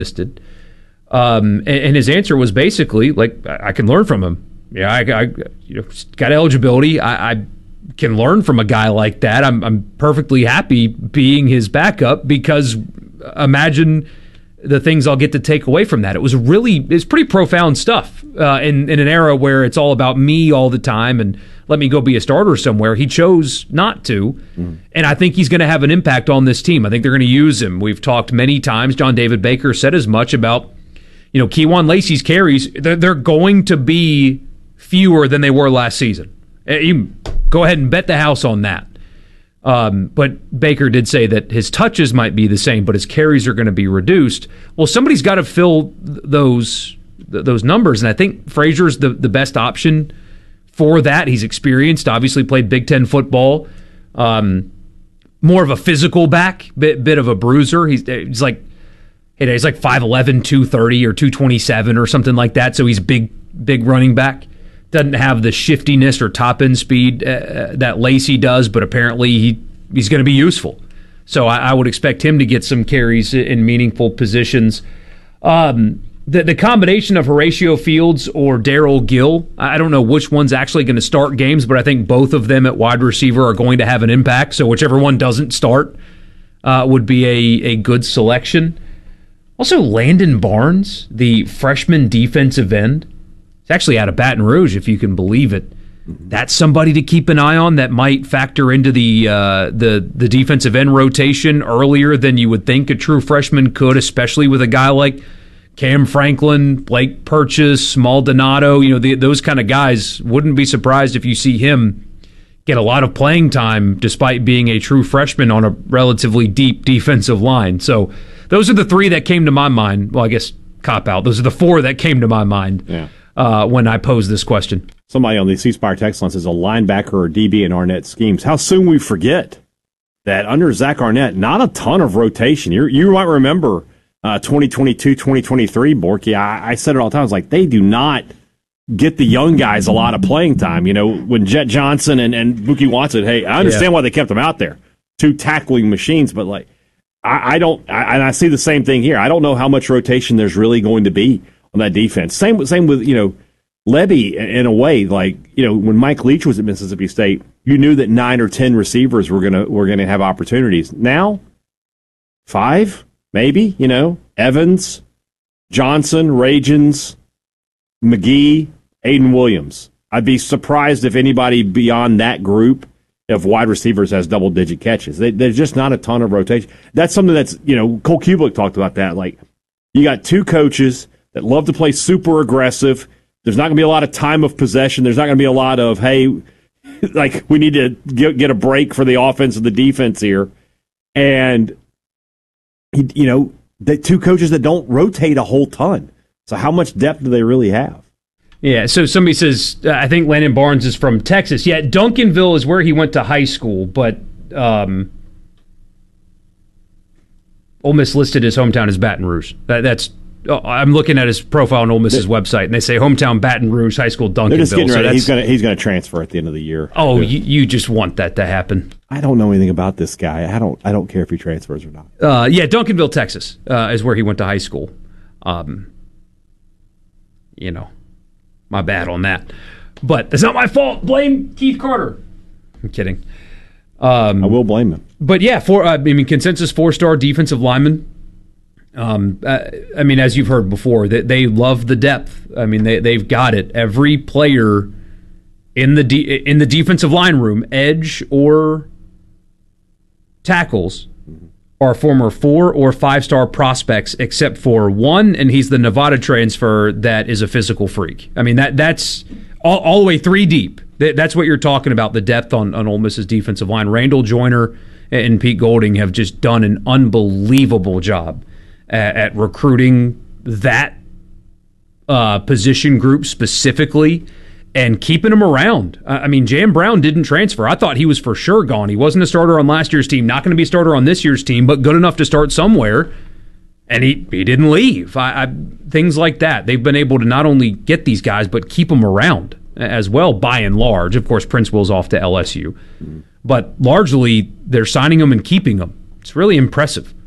listed. And his answer was basically, like, I can learn from him. Yeah, I got eligibility. I can learn from a guy like that. I'm perfectly happy being his backup because imagine the things I'll get to take away from that. It's pretty profound stuff in an era where it's all about me all the time and let me go be a starter somewhere. He chose not to, and I think he's going to have an impact on this team. I think they're going to use him. We've talked many times. John David Baker said as much about, Kejuan Lacey's carries. They're going to be fewer than they were last season. You go ahead and bet the house on that. But Baker did say that his touches might be the same, but his carries are going to be reduced. Well, somebody's got to fill those numbers, and I think Frazier's the best option for that. He's experienced, obviously played Big Ten football, more of a physical back, bit of a bruiser. He's like 5'11", 230 or 227 or something like that, so he's big running back. Doesn't have the shiftiness or top-end speed that Lacey does, but apparently he's going to be useful. So I would expect him to get some carries in meaningful positions. The combination of Horatio Fields or Darrell Gill, I don't know which one's actually going to start games, but I think both of them at wide receiver are going to have an impact. So whichever one doesn't start would be a good selection. Also, Landon Barnes, the freshman defensive end. Actually out of Baton Rouge, if you can believe it. That's somebody to keep an eye on that might factor into the defensive end rotation earlier than you would think a true freshman could, especially with a guy like Cam Franklin, Blake Purchase, Maldonado. Those kind of guys. Wouldn't be surprised if you see him get a lot of playing time despite being a true freshman on a relatively deep defensive line. So those are the three that came to my mind. Well, I guess cop-out. Those are the four that came to my mind. Yeah. When I posed this question. Somebody on the C Spire text line says a linebacker or DB in Arnett schemes. How soon we forget that under Zach Arnett, not a ton of rotation. You might remember 2022, 2023, Borky. I said it all the time. I was like, they do not get the young guys a lot of playing time. When Jet Johnson and Buki Watson, hey, I understand why they kept them out there. Two tackling machines, but I don't, and I see the same thing here. I don't know how much rotation there's really going to be on that defense. Same with Levy in a way. When Mike Leach was at Mississippi State, you knew that 9 or 10 receivers were gonna have opportunities. Now, 5 maybe. Evans, Johnson, Ragens, McGee, Aiden Williams. I'd be surprised if anybody beyond that group of wide receivers has double-digit catches. There's just not a ton of rotation. That's something that's Cole Kubelik talked about that. You got two coaches that love to play super aggressive. There's not going to be a lot of time of possession. There's not going to be a lot of, hey, we need to get a break for the offense and the defense here. And, the two coaches that don't rotate a whole ton. So how much depth do they really have? Yeah, so somebody says, I think Landon Barnes is from Texas. Yeah, Duncanville is where he went to high school, but Ole Miss listed his hometown as Baton Rouge. I'm looking at his profile on Ole Miss's website, and they say hometown Baton Rouge High School, Duncanville. They're just getting ready. He's going to transfer at the end of the year. Oh, you just want that to happen. I don't know anything about this guy. I don't care if he transfers or not. Duncanville, Texas, is where he went to high school. My bad on that, but that's not my fault. Blame Keith Carter. I'm kidding. I will blame him. But yeah, consensus 4-star defensive lineman. As you've heard before, they love the depth. They've got it. Every player in the defensive line room, edge or tackles, are former 4- or 5-star prospects, except for one, and he's the Nevada transfer that is a physical freak. That's all the way 3 deep. That's what you're talking about, the depth on Ole Miss's defensive line. Randall Joyner and Pete Golding have just done an unbelievable job at recruiting that position group specifically and keeping him around. Jam Brown didn't transfer. I thought he was for sure gone. He wasn't a starter on last year's team, not going to be a starter on this year's team, but good enough to start somewhere, and he didn't leave. Things like that. They've been able to not only get these guys, but keep them around as well, by and large. Of course, Prince Will's off to LSU. But largely, they're signing them and keeping them. It's really impressive.